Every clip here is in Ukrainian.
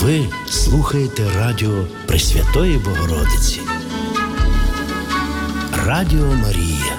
Ви слухаєте радіо Пресвятої Богородиці. Радіо Марія.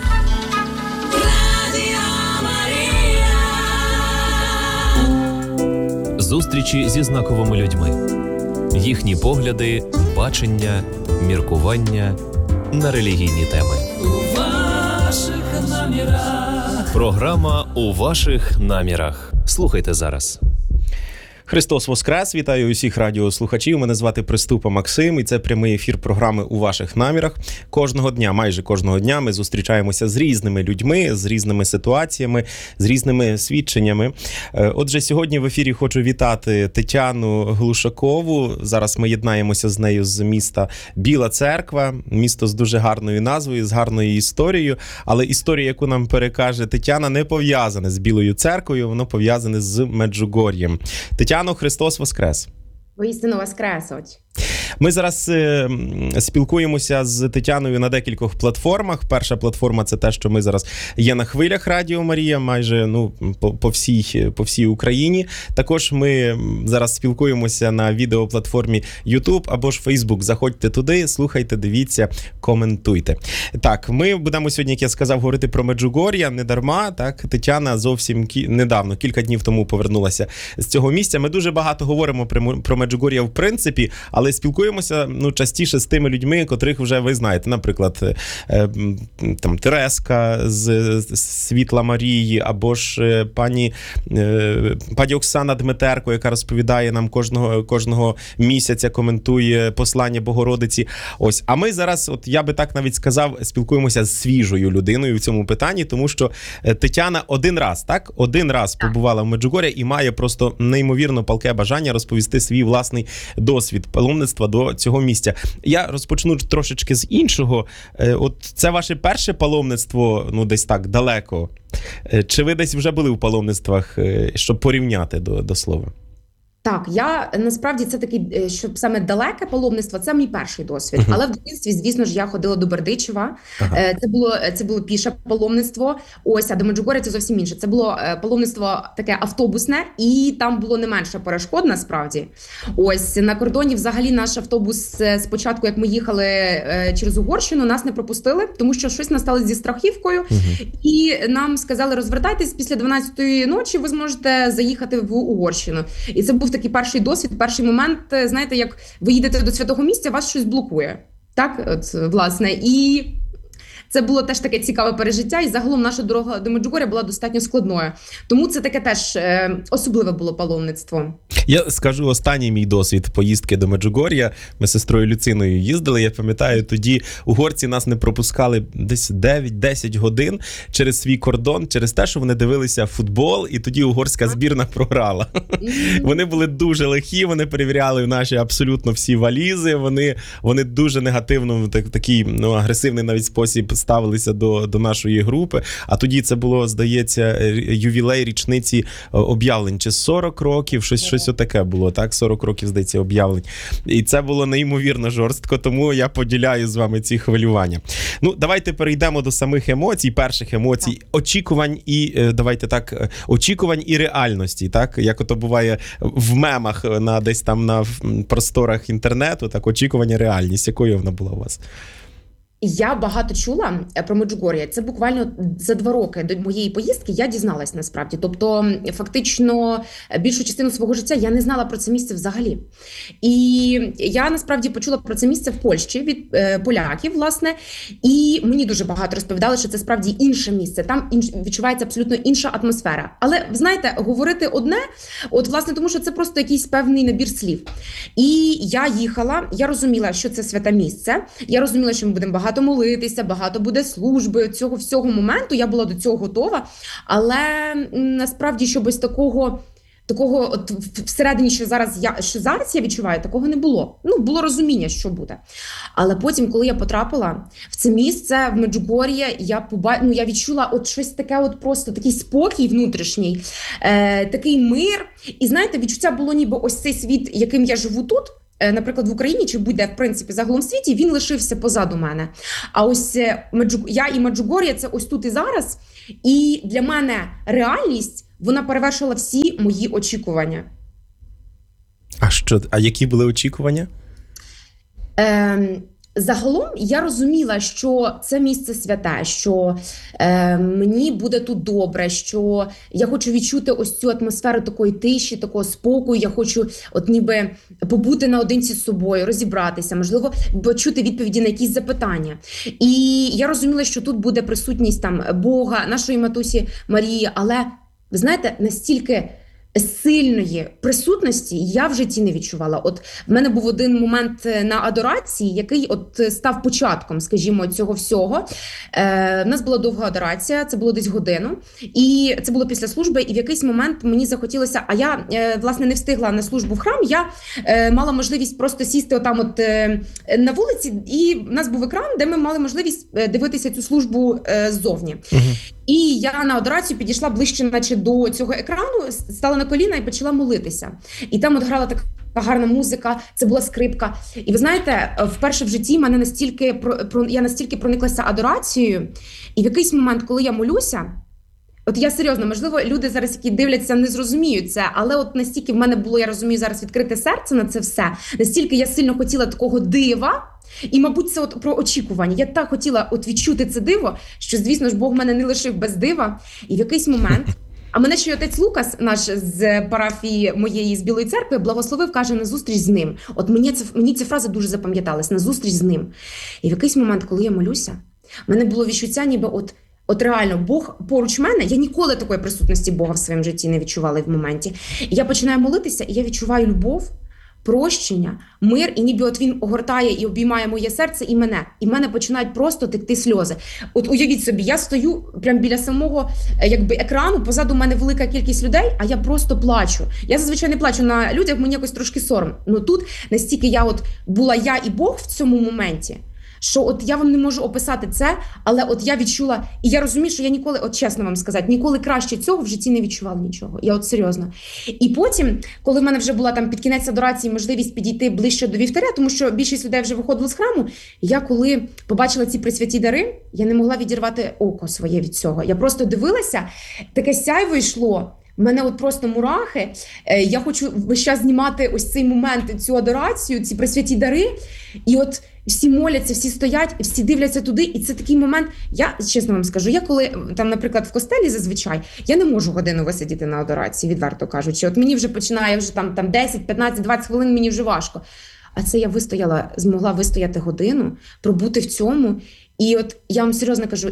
Зустрічі зі знаковими людьми. Їхні погляди, бачення, міркування на релігійні теми. У ваших намірах. Програма «У ваших намірах». Слухайте зараз. Христос Воскрес! Вітаю усіх радіослухачів. Мене звати Приступа Максим, і це прямий ефір програми «У ваших намірах». Кожного дня, майже кожного дня ми зустрічаємося з різними людьми, з різними ситуаціями, з різними свідченнями. Отже, сьогодні в ефірі хочу вітати Тетяну Глушакову. Зараз ми єднаємося з нею з міста Біла Церква. Місто з дуже гарною назвою, з гарною історією. Але історія, яку нам перекаже Тетяна, не пов'язана з Білою Церквою, воно пов'язане з Меджугор'єм. Тетяно, Христос Воскрес! Воістину воскресуть! Ми зараз спілкуємося з Тетяною на декількох платформах. Перша платформа – це те, що ми зараз є на хвилях Радіо Марія, майже по всій Україні. Також ми зараз спілкуємося на відеоплатформі YouTube або ж Facebook. Заходьте туди, слухайте, дивіться, коментуйте. Так, ми будемо сьогодні, як я сказав, говорити про Меджугор'я, не дарма. Так, Тетяна зовсім недавно, кілька днів тому повернулася з цього місця. Ми дуже багато говоримо про Меджугор'я в принципі, але спілкуємося частіше з тими людьми, котрих вже ви знаєте. Наприклад, там Тереска з Світла Марії, або ж пані Оксана Дмитерко, яка розповідає нам кожного місяця, коментує послання Богородиці. Ось. А ми зараз, я би так навіть сказав, спілкуємося з свіжою людиною в цьому питанні, тому що Тетяна один раз побувала в Меджугор'ї і має просто неймовірно палке бажання розповісти свій власний досвід паломництва до цього місця. Я розпочну трошечки з іншого. От це ваше перше паломництво, десь так далеко. Чи ви десь вже були в паломництвах, щоб порівняти до слова? Так, я насправді це такий, щоб саме далеке паломництво, це мій перший досвід. Але в дитинстві, звісно ж, я ходила до Бердичева. Це було піше паломництво. Ось, а до Меджугор'я це зовсім інше. Це було паломництво таке автобусне, і там було не менше перешкод, насправді. Ось, на кордоні взагалі наш автобус спочатку, як ми їхали через Угорщину, нас не пропустили, тому що щось настало зі страхівкою. І нам сказали, розвертайтесь, після 12-ї ночі ви зможете заїхати в Угорщину. І це був такий перший досвід, перший момент, знаєте, як ви їдете до святого місця, вас щось блокує. Так, от, власне, і це було теж таке цікаве пережиття, і загалом наша дорога до Меджугор'я була достатньо складною. Тому це таке теж особливе було паломництво. Я скажу останній мій досвід поїздки до Меджугор'я. Ми з сестрою Люциною їздили, я пам'ятаю, тоді угорці нас не пропускали десь 9-10 годин через свій кордон, через те, що вони дивилися футбол, і тоді угорська збірна програла. Вони були дуже лихі, вони перевіряли наші абсолютно всі валізи, вони дуже негативно, в такий агресивний навіть спосіб ставилися до нашої групи. А тоді це було, здається, ювілей річниці об'явлень, чи 40 років, щось отаке було, так? 40 років, здається, об'явлень. І це було неймовірно жорстко, тому я поділяю з вами ці хвилювання. Давайте перейдемо до самих емоцій, перших емоцій, очікувань і реальності, так? Як ото буває в мемах десь там на просторах інтернету, так, очікування, реальність. Якою вона була у вас? Я багато чула про Меджугор'я. Це буквально за 2 роки до моєї поїздки я дізналась насправді. Тобто, фактично, більшу частину свого життя я не знала про це місце взагалі. І я насправді почула про це місце в Польщі від поляків, власне. І мені дуже багато розповідали, що це справді інше місце. Там відчувається абсолютно інша атмосфера. Але, знаєте, говорити одне, власне, тому що це просто якийсь певний набір слів. І я їхала, я розуміла, що це святе місце. Я розуміла, що ми будемо багато молитися, багато буде служби, цього всього моменту, я була до цього готова, але насправді, щоб ось такого от всередині, що зараз я відчуваю, такого не було. Було розуміння, що буде. Але потім, коли я потрапила в це місце, в Меджугор'я, я відчула от щось таке, просто такий спокій внутрішній, такий мир. І знаєте, відчуття було ніби ось цей світ, яким я живу тут, наприклад, в Україні, чи будь-де, в принципі, загалом в світі, він лишився позаду мене. А ось я і Меджугор'я – це ось тут і зараз. І для мене реальність, вона перевершила всі мої очікування. А які були очікування? Загалом я розуміла, що це місце святе, що мені буде тут добре, що я хочу відчути ось цю атмосферу такої тиші, такого спокою. Я хочу от ніби побути наодинці з собою, розібратися, можливо, почути відповіді на якісь запитання. І я розуміла, що тут буде присутність там Бога, нашої матусі Марії, але, ви знаєте, настільки сильної присутності я в житті не відчувала. От в мене був один момент на адорації, який от став початком, скажімо, цього всього. В нас була довга адорація, це було десь годину, і це було після служби, і в якийсь момент мені захотілося, а я, власне, не встигла на службу в храм, я мала можливість просто сісти отам от на вулиці, і в нас був екран, де ми мали можливість дивитися цю службу ззовні. І я на адорацію підійшла ближче, наче до цього екрану, стала на коліна і почала молитися. І там от грала така гарна музика, це була скрипка. І ви знаєте, вперше в житті мене я настільки прониклася адорацією, і в якийсь момент, коли я молюся, от я серйозно, можливо, люди зараз, які дивляться, не зрозуміють це, але от настільки в мене було, я розумію, зараз відкрите серце на це все, настільки я сильно хотіла такого дива, і, мабуть, це от про очікування. Я так хотіла от відчути це диво, що, звісно ж, Бог мене не лишив без дива. І в якийсь момент, а мене ще й отець Лукас, наш з парафії моєї, з Білої церкви, благословив, каже, на зустріч з ним. От мені ця фраза дуже запам'яталась, на зустріч з ним. І в якийсь момент, коли я молюся, в мене було відчуття, ніби от реально, Бог поруч мене, я ніколи такої присутності Бога в своєму житті не відчувала в моменті. І я починаю молитися, і я відчуваю любов, прощення, мир, і ніби от він огортає і обіймає моє серце і мене. І в мене починають просто текти сльози. От уявіть собі, я стою прямо біля самого екрану, позаду мене велика кількість людей, а я просто плачу. Я зазвичай не плачу на людях, мені якось трошки сором. Ну тут настільки була я і Бог в цьому моменті, що от я вам не можу описати це, але от я відчула, і я розумію, що я ніколи, от чесно вам сказати, ніколи краще цього в житті не відчувала нічого. Я от серйозно. І потім, коли в мене вже була там під кінець адорації можливість підійти ближче до вівтаря, тому що більшість людей вже виходили з храму, я коли побачила ці пресвяті дари, я не могла відірвати око своє від цього. Я просто дивилася, таке сяйво йшло, в мене от просто мурахи, я хочу весь час знімати ось цей момент, цю адорацію, ці пресвяті дари, і от всі моляться, всі стоять, всі дивляться туди, і це такий момент, я чесно вам скажу, я коли там, наприклад, в костелі зазвичай, я не можу годину висидіти на адорації, відверто кажучи, от мені вже починає вже там 10, 15, 20 хвилин, мені вже важко. А це я змогла вистояти годину, пробути в цьому. І от я вам серйозно кажу,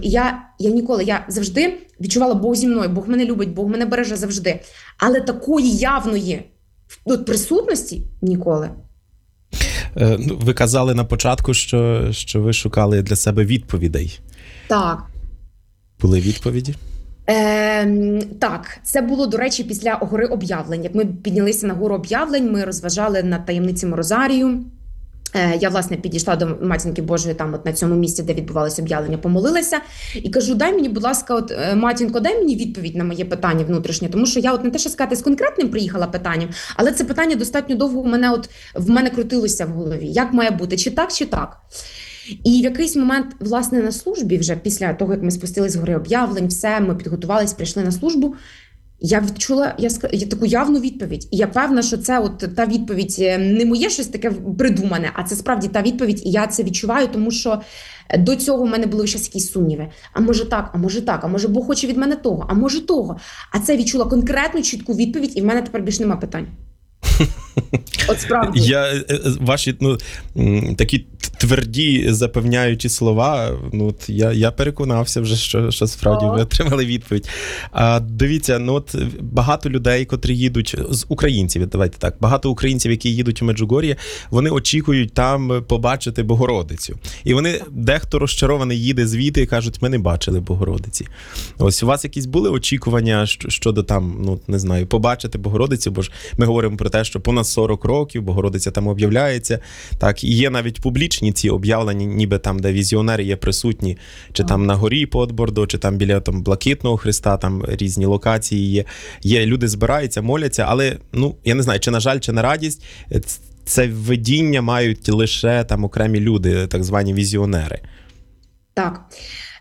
я завжди відчувала, Бог зі мною, Бог мене любить, Бог мене береже завжди. Але такої явної присутності ніколи. Ви казали на початку, що ви шукали для себе відповідей. Так. Були відповіді? Так, це було, до речі, після гори об'явлень. Як ми піднялися на гору об'явлень, ми розважали над таємницями Розарію. Я, власне, підійшла до Матінки Божої там от на цьому місці, де відбувалося об'явлення, помолилася і кажу, дай мені, будь ласка, от, Матінко, дай мені відповідь на моє питання внутрішнє, тому що я от не те, що сказати, з конкретним приїхала питанням, але це питання достатньо довго в мене крутилося в голові. Як має бути? Чи так, чи так? І в якийсь момент, власне, на службі, вже після того, як ми спустились з гори об'явлень, все, ми підготувались, прийшли на службу, я відчула таку явну відповідь. І я певна, що це от та відповідь не моє щось таке придумане, а це справді та відповідь, і я це відчуваю, тому що до цього в мене були щось якісь сумніви. А може так, а може так, а може Бог хоче від мене того, а може того. А це відчула конкретну, чітку відповідь, і в мене тепер більше нема питань. От справді. Ваші такі тверді запевняючі слова, я переконався вже, що справді ви отримали відповідь. Дивіться, багато людей, котрі їдуть, з українців, давайте так, багато українців, які їдуть у Меджугор'є, вони очікують там побачити Богородицю. І вони, дехто розчарований їде звідти і кажуть, ми не бачили Богородиці. Ось у вас якісь були очікування щодо там, не знаю, побачити Богородицю, бо ж ми говоримо про те, що понад 40 років Богородиця там об'являється. Так, і є навіть публічні ці об'явлення, ніби там, де візіонери є присутні, чи там на горі под Бордо, чи там біля Блакитного Хреста, там різні локації є. Є, люди збираються, моляться, але, я не знаю, чи на жаль, чи на радість, це видіння мають лише там окремі люди, так звані візіонери. Так.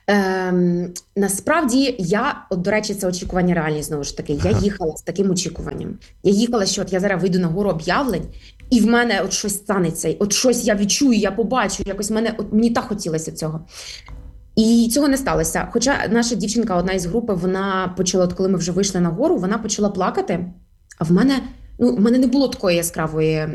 Насправді, до речі, це очікування реальні, знову ж таки. Я їхала з таким очікуванням. Я їхала, що от я зараз вийду на гору об'явлень, і в мене от щось станеться, от щось я відчую, я побачу, якось мені так хотілося цього. І цього не сталося. Хоча наша дівчинка, одна із групи, вона почала, от коли ми вже вийшли на гору, вона почала плакати, а в мене не було такої яскравої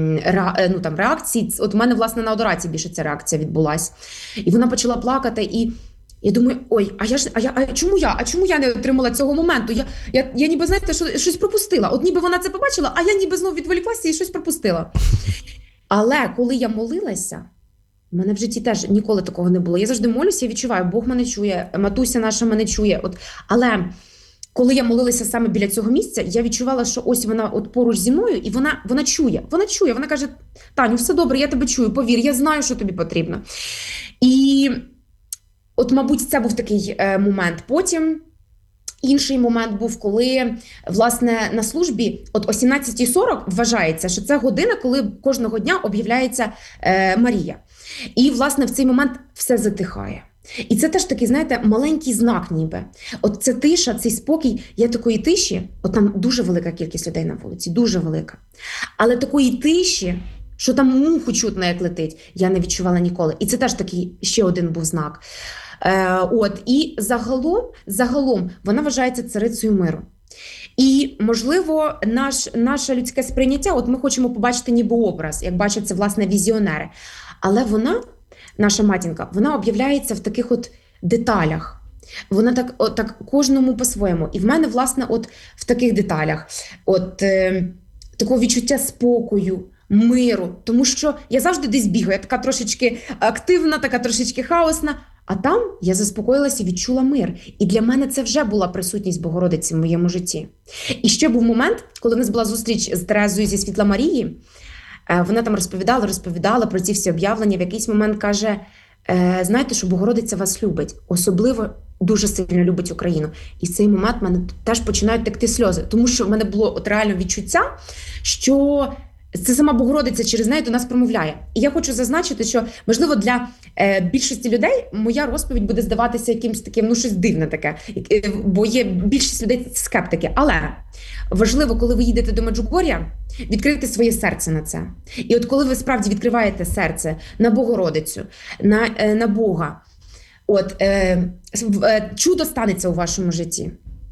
реакції. От в мене, власне, на одорації більше ця реакція відбулась. І вона почала плакати, і я думаю, ой, чому я не отримала цього моменту? Я ніби, знаєте, щось пропустила. От ніби вона це побачила, а я ніби знову відволіклася і щось пропустила. Але коли я молилася, в мене в житті теж ніколи такого не було. Я завжди молюся, я відчуваю, Бог мене чує, матуся наша мене чує. Але коли я молилася саме біля цього місця, я відчувала, що ось вона от поруч зі мною, і вона чує, вона каже, Таню, все добре, я тебе чую, повір, я знаю, що тобі потрібно. І от, мабуть, це був такий момент. Потім інший момент був, коли, власне, на службі от о 17:40 вважається, що це година, коли кожного дня об'являється Марія. І, власне, в цей момент все затихає. І це теж такий, знаєте, маленький знак ніби. От ця тиша, цей спокій, я такої тиші, от там дуже велика кількість людей на вулиці, дуже велика. Але такої тиші, що там муху чутно, як летить, я не відчувала ніколи. І це теж такий ще один був знак. І загалом вона вважається царицею миру. І, можливо, наше людське сприйняття, от ми хочемо побачити ніби образ, як бачать це, власне, візіонери. Але вона, наша матінка, вона об'являється в таких от деталях. Вона так кожному по-своєму. І в мене, власне, от в таких деталях, такого відчуття спокою, миру. Тому що я завжди десь бігаю, я така трошечки активна, така трошечки хаосна. А там я заспокоїлася і відчула мир. І для мене це вже була присутність Богородиці в моєму житті. І ще був момент, коли в нас була зустріч з Терезою зі Світла Марії. Вона там розповідала про ці всі об'явлення. В якийсь момент каже, знаєте, що Богородиця вас любить. Особливо дуже сильно любить Україну. І в цей момент в мене теж починають текти сльози. Тому що в мене було от реально відчуття, що це сама Богородиця через неї до нас промовляє. І я хочу зазначити, що, можливо, для більшості людей моя розповідь буде здаватися якимось таким, щось дивне таке, бо є більшість людей скептики. Але важливо, коли ви їдете до Меджугор'я, відкрити своє серце на це. І от коли ви справді відкриваєте серце на Богородицю, на Бога, чудо станеться у вашому житті.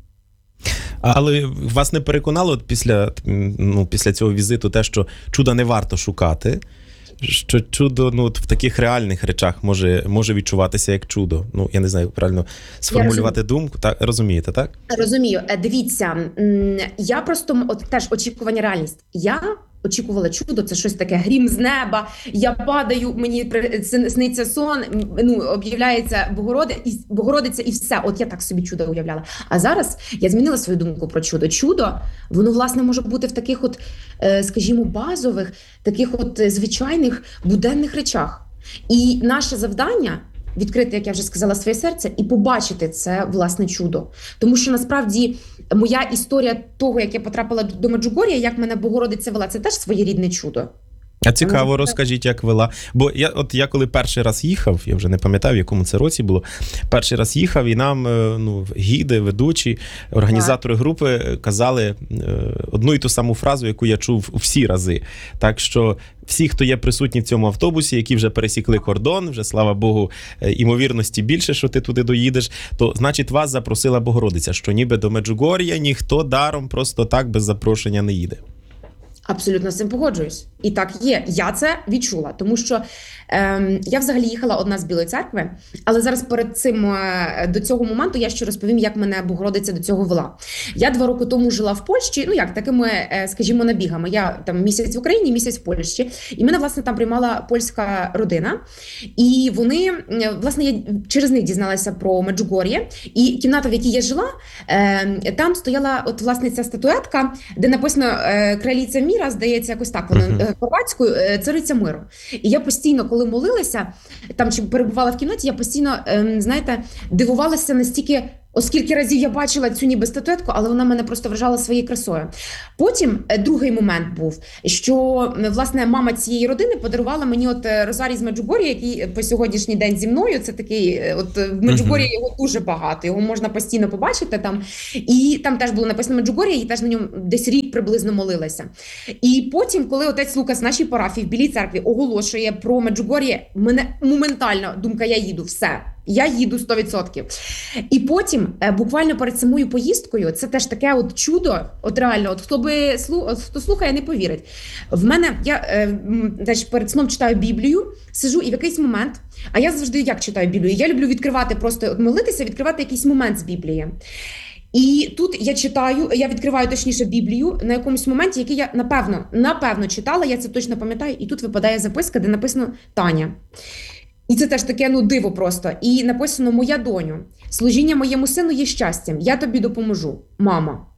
Але вас не переконало от після цього візиту те, що чуда не варто шукати, що чудо в таких реальних речах може відчуватися як чудо. Я не знаю, правильно сформулювати думку. Так, розумієте, так? Розумію. Дивіться, я просто теж очікування реальність. Я очікувала чудо, це щось таке, грім з неба, я падаю, мені сниться сон, об'являється Богородиця і все. От я так собі чудо уявляла. А зараз я змінила свою думку про чудо. Чудо, воно, власне, може бути в таких скажімо, базових, таких звичайних буденних речах. І наше завдання – відкрити, як я вже сказала, своє серце і побачити це, власне, чудо. Тому що, насправді, моя історія того, як я потрапила до Меджугор'я, як мене Богородиця вела, це теж своєрідне чудо. А цікаво, розкажіть, як вела. Бо я коли перший раз їхав, я вже не пам'ятаю, в якому це році було, перший раз їхав, і нам гіди, ведучі, організатори групи казали одну і ту саму фразу, яку я чув всі рази. Так що всі, хто є присутні в цьому автобусі, які вже пересікли кордон, вже, слава Богу, імовірності більше, що ти туди доїдеш, то, значить, вас запросила Богородиця, що ніби до Меджугор'я ніхто даром просто так без запрошення не їде. Абсолютно з цим погоджуюсь. І так є. Я це відчула. Тому що я взагалі їхала одна з Білої церкви, але зараз перед цим, до цього моменту, я ще розповім, як мене Богородиця до цього вела. Я 2 роки тому жила в Польщі, такими, скажімо, набігами. Я там місяць в Україні, місяць в Польщі. І мене, власне, там приймала польська родина. І вони, власне, я через них дізналася про Меджугор'я. І кімната, в якій я жила, там стояла, власне, ця статуетка, де написано «Краліця міра», здається, якось так воно, хорватською, «Цариця миру». І я постійно, коли молилася, там чи перебувала в кімнаті, я постійно, дивувалася настільки Оскільки разів я бачила цю ніби статуетку, але вона мене просто вражала своєю красою. Потім другий момент був, що, власне, мама цієї родини подарувала мені от розарій з Меджугор'я, який по сьогоднішній день зі мною. Це такий, от в Меджугор'ї його дуже багато, його можна постійно побачити там. І там теж було написано Меджугор'я, і теж на ньому десь рік приблизно молилася. І потім, коли отець Лукас в нашій парафії в Білій церкві оголошує про Меджугор'я, мене моментально думка, я їду, все. Я їду 100%. І потім, буквально перед самою поїздкою, це теж таке от чудо, от реально, от хто слухає, не повірить. В мене, я теж перед сном читаю Біблію, сижу і в якийсь момент, а я завжди як читаю Біблію? Я люблю відкривати просто, от молитися, відкривати якийсь момент з Біблії. І тут я відкриваю точніше Біблію на якомусь моменті, який я напевно читала, я це точно пам'ятаю, і тут випадає записка, де написано «Таня». І це теж таке, диво просто. І написано «Моя доню, служіння моєму сину є щастям, я тобі допоможу, мама».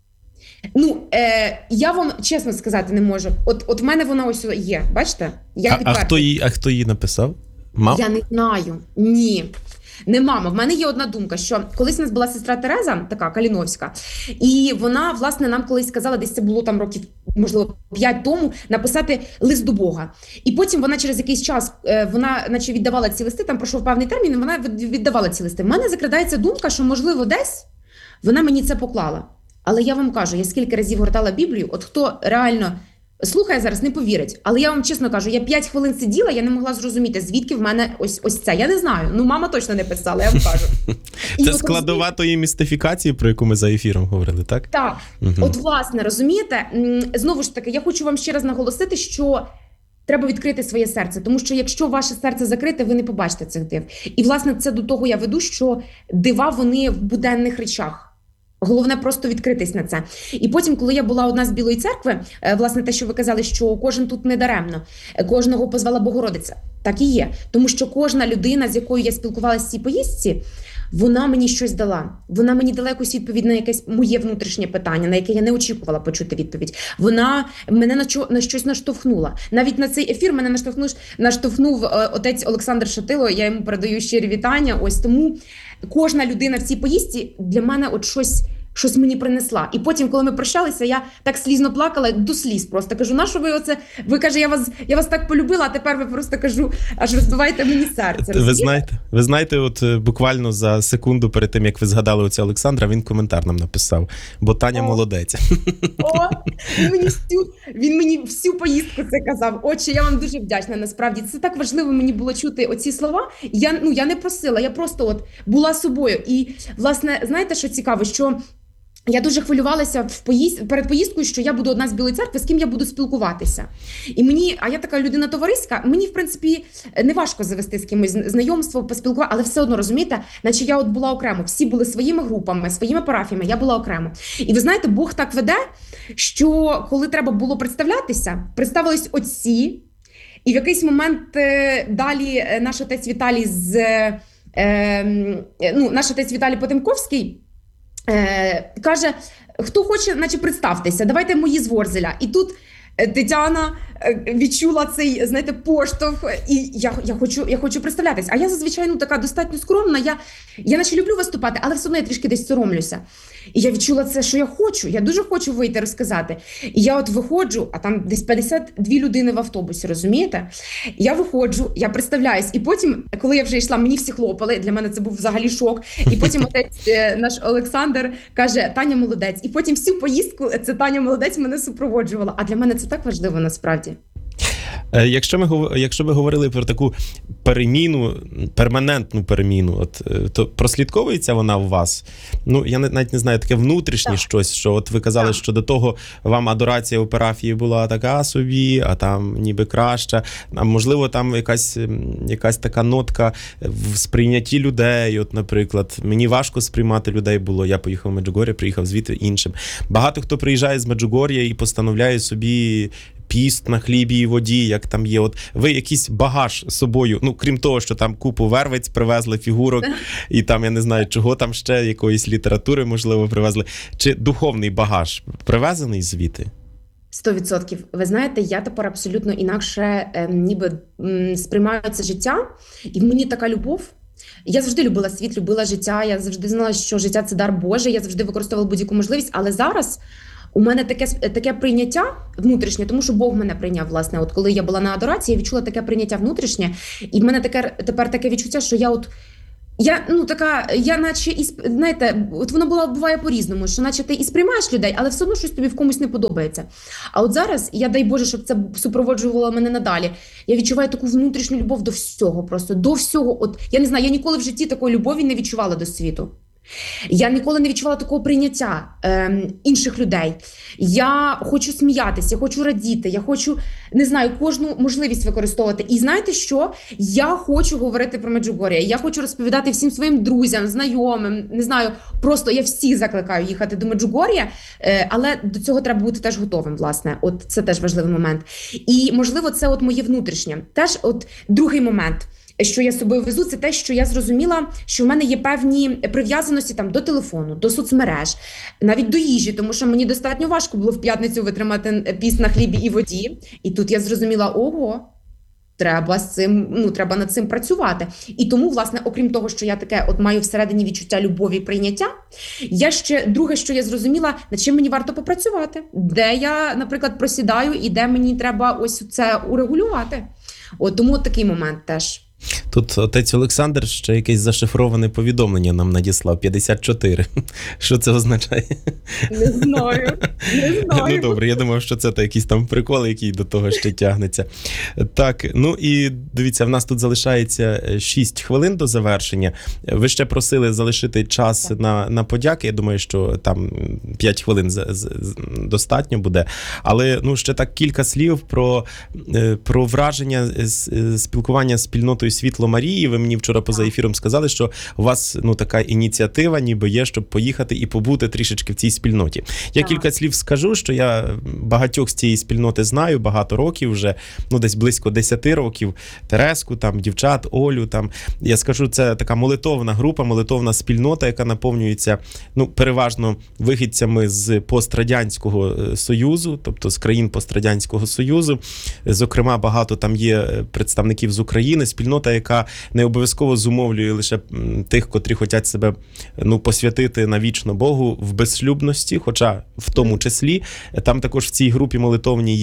Я вам чесно сказати не можу. От в мене вона ось є, бачите? Хто її написав? Мама? Я не знаю, ні. Не мама. В мене є одна думка, що колись у нас була сестра Тереза, така Каліновська, і вона, власне, нам колись сказала, десь це було там років, можливо, 5 тому, написати лист до Бога. І потім вона через якийсь час, вона наче віддавала ці листи, там пройшов певний термін, і вона віддавала ці листи. В мене закрадається думка, що, можливо, десь вона мені це поклала. Але я вам кажу, я скільки разів гортала Біблію, от хто реально слухає зараз, не повірить. Але я вам чесно кажу, я 5 хвилин сиділа, я не могла зрозуміти, звідки в мене ось це. Я не знаю, мама точно не писала, я вам кажу. Це складова тої містифікації, про яку ми за ефіром говорили, так? Так. От, власне, розумієте, знову ж таки, я хочу вам ще раз наголосити, що треба відкрити своє серце, тому що якщо ваше серце закрите, ви не побачите цих див. І, власне, це до того я веду, що дива, вони в буденних речах. Головне просто відкритись на це. І потім, коли я була одна з Білої церкви, власне, те, що ви казали, що кожен тут не даремно, кожного позвала Богородиця. Так і є. Тому що кожна людина, з якою я спілкувалася в цій поїздці, вона мені щось дала. Вона мені дала якусь відповідь на якесь моє внутрішнє питання, на яке я не очікувала почути відповідь. Вона мене на щось наштовхнула. Навіть на цей ефір мене наштовхнув отець Олександр Шатило, я йому передаю щирі вітання. Ось тому кожна людина в цій поїздці для мене от щось мені принесла. І потім, коли ми прощалися, я так слізно плакала, до сліз просто. Кажу, нащо ви оце? Ви, каже, я вас так полюбила, а тепер ви просто, кажу, аж розбиваєте мені серце. Ви знаєте, от буквально за секунду перед тим, як ви згадали оця Олександра, він коментар нам написав, бо Таня молодець. Він мені всю поїздку це казав. Отче, я вам дуже вдячна, насправді. Це так важливо мені було чути оці слова. Я не просила, я просто от була собою. І, власне, знаєте, що цікаво, що я дуже хвилювалася перед поїздкою, що я буду одна з Білої церкви, з ким я буду спілкуватися. І а я така людина товариська, мені, в принципі, не важко завести з кимось знайомство, поспілкувати, але все одно, розумієте, наче я от була окремо. Всі були своїми групами, своїми парафіями, я була окремо. І ви знаєте, Бог так веде, що коли треба було представлятися, представились отці, і в якийсь момент далі наш отець Віталій Потемковський каже, хто хоче, наче представтеся, давайте мої з Ворзеля. І тут Тетяна відчула цей, знаєте, поштовх, і я хочу представлятись. А я зазвичай така достатньо скромна, я наче люблю виступати, але все одно я трішки десь соромлюся. І я відчула це, що я дуже хочу вийти розказати. І я от виходжу, а там десь 52 людини в автобусі, розумієте? Я виходжу, я представляюсь, і потім, коли я вже йшла, мені всі хлопали, для мене це був взагалі шок. І потім отець наш Олександр каже, Таня молодець. І потім всю поїздку це Таня молодець мене супроводжувала. А для мене це так важливо насправді. Якщо ви говорили про таку переміну, перманентну переміну, то прослідковується вона у вас? Я навіть не знаю, таке внутрішнє щось, що от ви казали, що до того вам адорація у парафії була така собі, а там ніби краща. А можливо, там якась така нотка в сприйнятті людей. От, наприклад, мені важко сприймати людей було. Я поїхав в Меджугор'я, приїхав звідти іншим. Багато хто приїжджає з Меджугор'я і постановляє собі піст на хлібі і воді, як там є. От ви якийсь багаж з собою, крім того, що там купу вервиць привезли, фігурок, і там, я не знаю, чого там ще, якоїсь літератури, можливо, привезли. Чи духовний багаж привезений звідти? 100%. Ви знаєте, я тепер абсолютно інакше ніби сприймаю це життя, і в мені така любов. Я завжди любила світ, любила життя, я завжди знала, що життя – це дар Божий, я завжди використовувала будь-яку можливість, але зараз у мене таке прийняття внутрішнє, тому що Бог мене прийняв, власне. От коли я була на адорації, я відчула таке прийняття внутрішнє, і в мене тепер таке відчуття, що я наче, знаєте, от воно буває по-різному, що наче ти і сприймаєш людей, але все одно щось тобі в комусь не подобається. А от зараз, я дай Боже, щоб це супроводжувало мене надалі, я відчуваю таку внутрішню любов до всього, просто до всього. От, я не знаю, я ніколи в житті такої любові не відчувала до світу. Я ніколи не відчувала такого прийняття інших людей. Я хочу сміятися, я хочу радіти, я хочу, не знаю, кожну можливість використовувати. І знаєте що? Я хочу говорити про Меджугор'я. Я хочу розповідати всім своїм друзям, знайомим, не знаю, просто я всіх закликаю їхати до Меджугор'я, але до цього треба бути теж готовим, власне. От це теж важливий момент. І, можливо, це от моє внутрішнє. Теж от другий момент, що я з собою везу, це те, що я зрозуміла, що в мене є певні прив'язаності там до телефону, до соцмереж, навіть до їжі, тому що мені достатньо важко було в п'ятницю витримати піст на хлібі і воді. І тут я зрозуміла, треба над цим працювати. І тому, власне, окрім того, що я таке от маю всередині відчуття любові і прийняття, я ще друге, що я зрозуміла, над чим мені варто попрацювати, де я, наприклад, просідаю і де мені треба ось це урегулювати. Тому от такий момент теж. Тут отець Олександр ще якесь зашифроване повідомлення нам надіслав. 54. Що це означає? Не знаю. Ну добре, я думав, що це якийсь там прикол, який до того ще тягнеться. Так, ну і дивіться, в нас тут залишається 6 хвилин до завершення. Ви ще просили залишити час на подяки. Я думаю, що там 5 хвилин достатньо буде. Але ще так кілька слів про враження спілкування з спільнотою Світло Марії. Ви мені вчора поза ефіром сказали, що у вас така ініціатива ніби є, щоб поїхати і побути трішечки в цій спільноті. Я кілька слів скажу, що я багатьох з цієї спільноти знаю, багато років вже, десь близько 10 років. Тереску, дівчат, Олю, я скажу, це така молитовна група, молитовна спільнота, яка наповнюється, переважно вихідцями з пострадянського Союзу, тобто з країн пострадянського Союзу. Зокрема, багато там є представників з України, спільнота, яка не обов'язково зумовлює лише тих, котрі хочуть себе посвятити навічно Богу в безшлюбності, хоча в тому числі там також в цій групі молитовній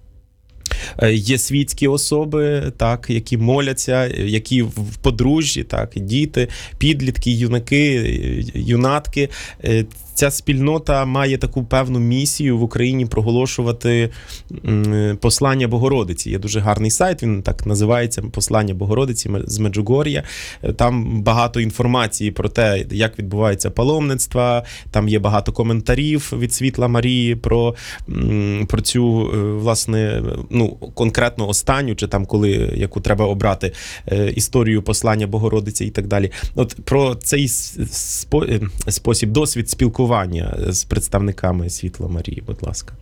є світські особи, які моляться, які в подружжі, діти, підлітки, юнаки, юнатки. Ця спільнота має таку певну місію в Україні проголошувати послання Богородиці. Є дуже гарний сайт, він так називається «Послання Богородиці з Меджугор'я». Там багато інформації про те, як відбувається паломництво, там є багато коментарів від Світла Марії про цю, власне, конкретно останню, чи яку треба обрати, історію послання Богородиці і так далі. От про цей спосіб, досвід спілкування з представниками Світла Марії, будь ласка.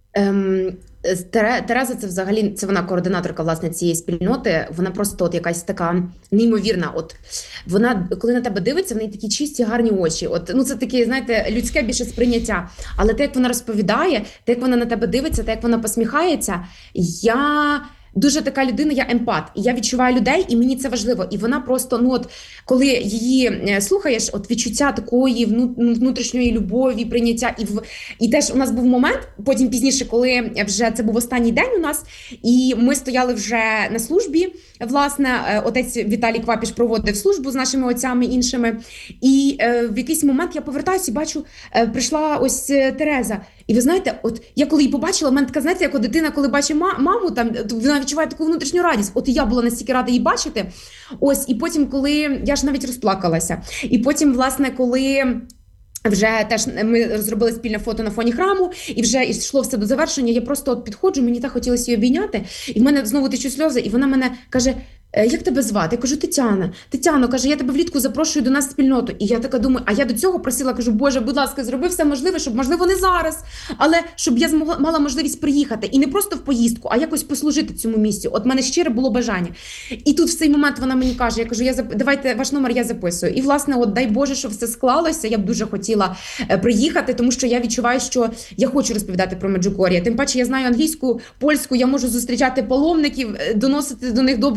Тереза, це взагалі, це вона координаторка, власне, цієї спільноти, вона просто якась така неймовірна, вона, коли на тебе дивиться, в неї такі чисті, гарні очі, це таке, знаєте, людське більше сприйняття, але те, як вона розповідає, те, як вона на тебе дивиться, те, як вона посміхається, я дуже така людина, я емпат, і я відчуваю людей, і мені це важливо. І вона просто, коли її слухаєш, відчуття такої внутрішньої любові, прийняття. І теж у нас був момент, потім пізніше, коли вже це був останній день у нас, і ми стояли вже на службі, власне, отець Віталій Квапіш проводив службу з нашими отцями іншими, і в якийсь момент я повертаюся і бачу, прийшла ось Тереза. І ви знаєте, я коли її побачила, в мене така, знаєте, як дитина, коли бачить маму, вона відчуває таку внутрішню радість. І я була настільки рада її бачити. І потім, коли я ж навіть розплакалася. І потім, власне, коли вже теж ми зробили спільне фото на фоні храму, і вже йшло все до завершення, я просто підходжу, мені так хотілося її обійняти, і в мене знову течуть сльози, і вона мене каже: як тебе звати? Я кажу: Тетяна. Тетяно, каже, я тебе влітку запрошую до нас в спільноту. І я така думаю, а я до цього просила, кажу: Боже, будь ласка, зроби все можливе, щоб, можливо, не зараз, але щоб я мала можливість приїхати. І не просто в поїздку, а якось послужити цьому місцю. От мене щире було бажання. І тут в цей момент вона мені каже, я кажу: давайте ваш номер, я записую. І, власне, дай Боже, що все склалося. Я б дуже хотіла приїхати, тому що я відчуваю, що я хочу розповідати про Меджугор'я. Тим паче я знаю англійську, польську, я можу зустрічати паломників, доносити до них добру звістку.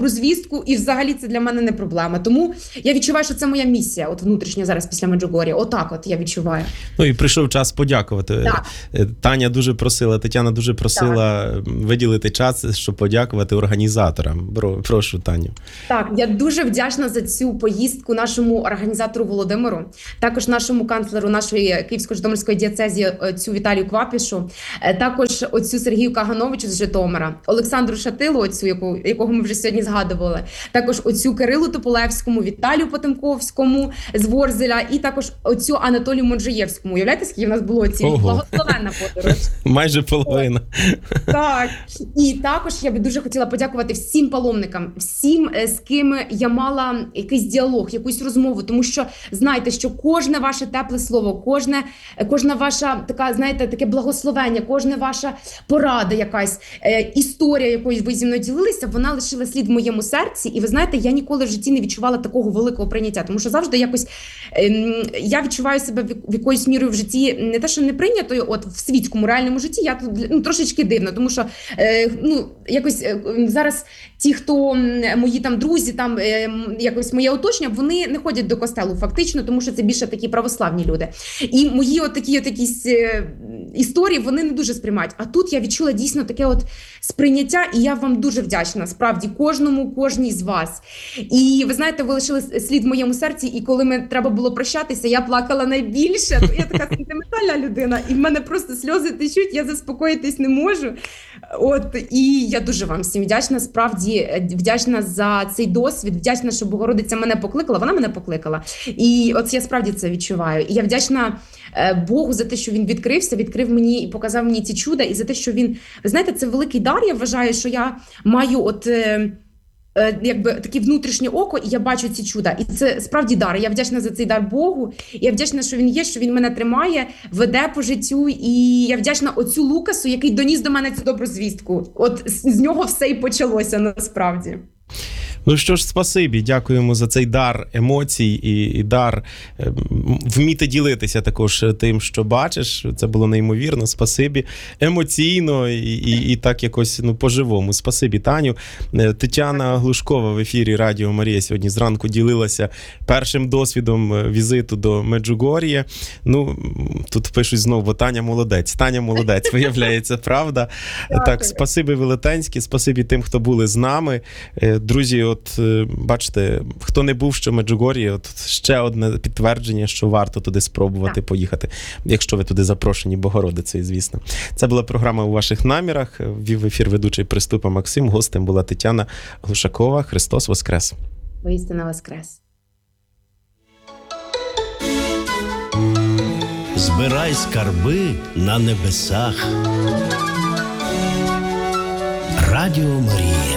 поїздку, і взагалі це для мене не проблема. Тому я відчуваю, що це моя місія, от внутрішня зараз після Меджугор'я. Отак от я відчуваю. Ну і прийшов час подякувати. Так. Таня дуже просила, Тетяна дуже просила виділити час, щоб подякувати організаторам. Прошу, Таню. Так, я дуже вдячна за цю поїздку нашому організатору Володимиру, також нашому канцлеру нашої Київсько-Житомирської дієцезії отцю Віталію Квапішу, також отцю Сергію Кагановичу з Житомира, Олександру Шатилу, отцю, якого ми вже сьогодні згадували, також отцю Кирилу Тополевському, Віталію Потемковському з Ворзеля і також отцю Анатолію Монжиєвському. Уявляєте, скільки в нас було оцінь? Благословенна подорож. Майже половина. Так. І також я би дуже хотіла подякувати всім паломникам, всім, з ким я мала якийсь діалог, якусь розмову, тому що знаєте, що кожне ваше тепле слово, кожна ваша така, знаєте, таке благословення, кожна ваша порада якась, історія, якою ви зі мною ділилися, вона лишила слід в моєму серці. І ви знаєте, я ніколи в житті не відчувала такого великого прийняття, тому що завжди якось я відчуваю себе в якоюсь мірою в житті не те, що не прийнятою, от в світському реальному житті я тут трошечки дивно, тому що якось зараз ті, хто мої там друзі, там якось моє оточення, вони не ходять до костелу фактично, тому що це більше такі православні люди. І мої от такі от якісь історії, вони не дуже сприймають. А тут я відчула дійсно таке от сприйняття, і я вам дуже вдячна, справді, кожній з вас. І ви знаєте, ви лишили слід в моєму серці, і коли ми треба було прощатися, я плакала найбільше. Я така сентиментальна людина, і в мене просто сльози течуть, я заспокоїтись не можу. От, і я дуже вам всім вдячна, справді вдячна за цей досвід, вдячна, що Богородиця мене покликала, вона мене покликала. І от я справді це відчуваю. І я вдячна Богу за те, що він відкрив мені і показав мені ці чуда, і за те, що він, ви знаєте, це великий дар, я вважаю, що я маю от якби таке внутрішнє око, і я бачу ці чуда. І це справді дар. Я вдячна за цей дар Богу. І я вдячна, що він є, що він мене тримає, веде по життю. І я вдячна отцю Лукасу, який доніс до мене цю добру звістку. От з нього все і почалося насправді. Ну що ж, спасибі, дякуємо за цей дар емоцій і дар вміти ділитися також тим, що бачиш. Це було неймовірно, спасибі. Емоційно і так якось по-живому. Спасибі, Таню. Тетяна Глушкова в ефірі Радіо Марія сьогодні зранку ділилася першим досвідом візиту до Меджугор'я. Ну, тут пишуть знову, бо Таня молодець. Таня молодець, виявляється, правда. Так, спасибі велетенське, спасибі тим, хто були з нами. Друзі, от бачите, хто не був ще в Меджугор'ї, от ще одне підтвердження, що варто туди спробувати поїхати, якщо ви туди запрошені Богородицею, звісно. Це була програма «У ваших намірах». Вів ефір ведучий Приступа Максим. Гостем була Тетяна Глушакова. Христос Воскрес! Воістину Воскрес! Збирай скарби на небесах. Радіо Марія.